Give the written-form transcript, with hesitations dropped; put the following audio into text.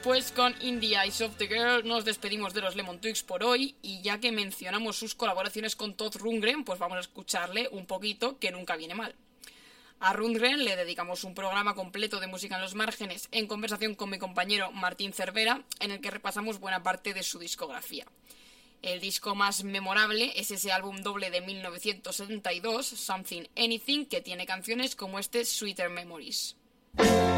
Pues con In the Eyes of the Girl nos despedimos de los Lemon Twigs por hoy, y ya que mencionamos sus colaboraciones con Todd Rundgren, pues vamos a escucharle un poquito, que nunca viene mal. A Rundgren le dedicamos un programa completo de música en los márgenes en conversación con mi compañero Martín Cervera, en el que repasamos buena parte de su discografía. El disco más memorable es ese álbum doble de 1972, Something Anything, que tiene canciones como este Sweeter Memories.